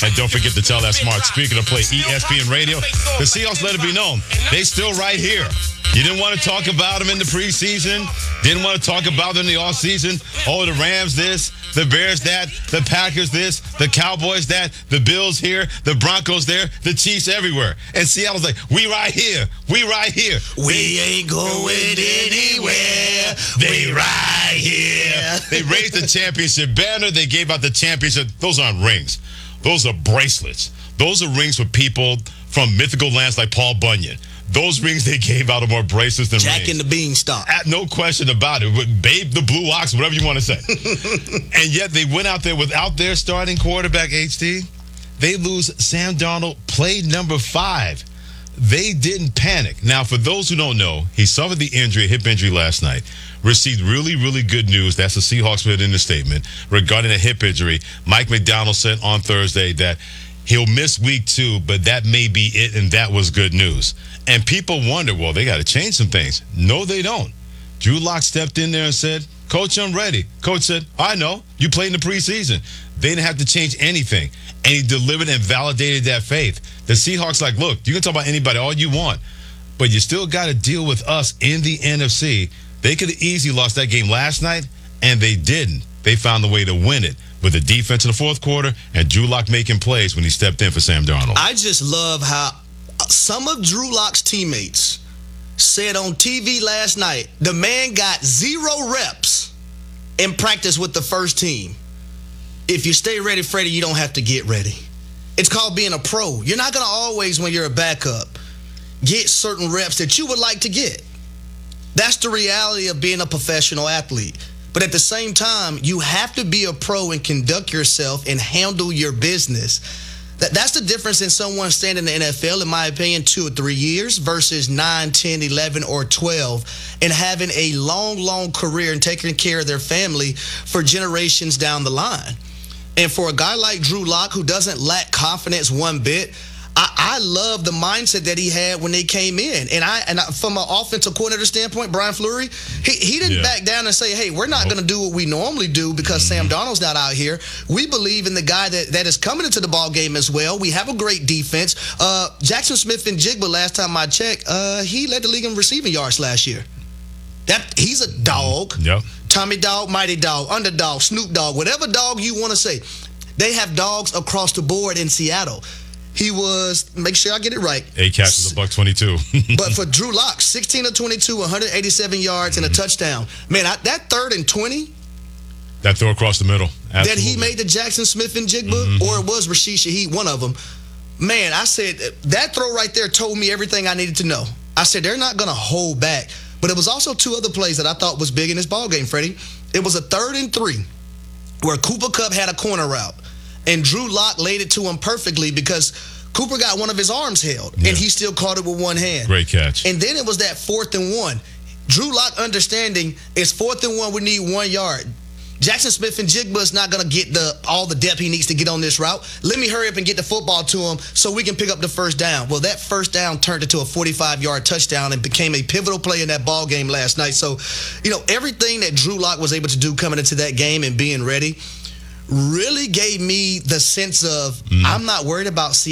And don't forget to tell that smart speaker to play ESPN Radio. The Seahawks let it be known. They still right here. You didn't want to talk about them in the preseason. Didn't want to talk about them in the offseason. Oh, the Rams this, the Bears that, the Packers this, the Cowboys that, the Bills here, the Broncos there, the Chiefs everywhere. And Seattle's like, we right here. We right here. We ain't going anywhere. They right here. They raised the championship banner. They gave out the championship. Those aren't rings. Those are bracelets. Those are rings for people from mythical lands like Paul Bunyan. Those rings they gave out are more bracelets than Jack rings. and the Beanstalk. No question about it. Babe the Blue Ox, whatever you want to say. And yet they went out there without their starting quarterback, HT. They lose Sam Darnold, play number 5. They didn't panic. Now, for those who don't know, he suffered the injury, hip injury last night. Received really, really good news. That's the Seahawks put in the statement regarding a hip injury. Mike McDonald said on Thursday that he'll miss week 2, but that may be it, and that was good news. And people wonder, well, they got to change some things. No, they don't. Drew Lock stepped in there and said, Coach, I'm ready. Coach said, I know. You played in the preseason. They didn't have to change anything. And he delivered and validated that faith. The Seahawks like, look, you can talk about anybody all you want, but you still got to deal with us in the NFC. They could have easily lost that game last night, and they didn't. They found a way to win it with the defense in the fourth quarter and Drew Lock making plays when he stepped in for Sam Darnold. I just love how some of Drew Lock's teammates said on TV last night, the man got 0 reps in practice with the first team. If you stay ready, Freddie, you don't have to get ready. It's called being a pro. You're not going to always, when you're a backup, get certain reps that you would like to get. That's the reality of being a professional athlete. But at the same time, you have to be a pro and conduct yourself and handle your business. That's the difference in someone staying in the NFL, in my opinion, 2 or 3 years versus 9, 10, 11, or 12, and having a long, long career and taking care of their family for generations down the line. And for a guy like Drew Lock, who doesn't lack confidence one bit, I love the mindset that he had when they came in. And from an offensive coordinator standpoint, Brian Fleury, he didn't back down and say, hey, we're not going to do what we normally do because Sam Darnold's not out here. We believe in the guy that is coming into the ball game as well. We have a great defense. Jackson Smith-Njigba, last time I checked, he led the league in receiving yards last year. He's a dog. Yep. Tommy Dog, Mighty Dog, Underdog, Snoop Dogg, whatever dog you want to say. They have dogs across the board in Seattle. He was, make sure I get it right. 8 catches, $122. But for Drew Lock, 16 of 22, 187 yards and a touchdown. Man, that 3rd and 20. That throw across the middle. Absolutely. That he made to Jackson Smith-Njigba, or it was Rashid Shaheed, one of them. Man, I said, that throw right there told me everything I needed to know. I said, they're not going to hold back. But it was also 2 other plays that I thought was big in this ballgame, Freddie. It was a 3rd and 3 where Cooper Kupp had a corner route. And Drew Lock laid it to him perfectly because Cooper got one of his arms held, and he still caught it with one hand. Great catch. And then it was that 4th and 1. Drew Lock understanding it's 4th and 1, we need 1 yard. Jackson Smith-Njigba is not going to get all the depth he needs to get on this route. Let me hurry up and get the football to him so we can pick up the first down. Well, that first down turned into a 45-yard touchdown and became a pivotal play in that ball game last night. So, everything that Drew Lock was able to do coming into that game and being ready really gave me the sense of I'm not worried about